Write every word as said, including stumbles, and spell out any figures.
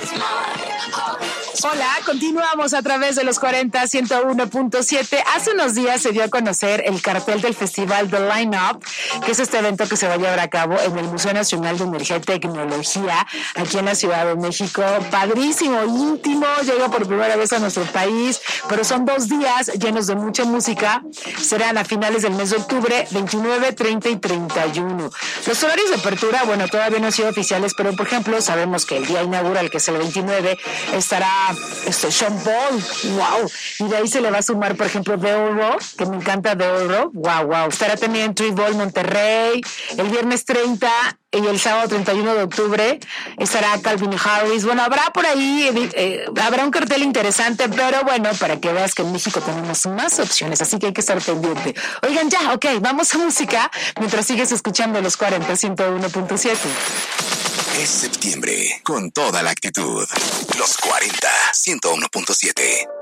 Hola, continuamos a través de los cuarenta, ciento uno punto siete. Hace unos días se dio a conocer el cartel del festival The Line Up, que es este evento que se va a llevar a cabo en el Museo Nacional de Energía y Tecnología, aquí en la Ciudad de México. Padrísimo, íntimo, llega por primera vez a nuestro país, pero son dos días llenos de mucha música. Serán a finales del mes de octubre, veintinueve, treinta y treinta y uno. Los horarios de apertura, bueno, todavía no han sido oficiales, pero por ejemplo, sabemos que el día inaugural, que es el veintinueve, estará este Sean Paul, wow, y de ahí se le va a sumar, por ejemplo, The Oro, que me encanta The Oro, wow, wow, estará también Tribal Monterrey, el viernes treinta y el sábado treinta y uno de octubre estará Calvin Harris. Bueno, habrá por ahí, eh, habrá un cartel interesante, pero bueno, para que veas que en México tenemos más opciones, así que hay que estar pendiente. Oigan, ya, ok, vamos a música, mientras sigues escuchando los cuarenta, ciento uno punto siete. Es septiembre, con toda la actitud. Los cuarenta, ciento uno punto siete.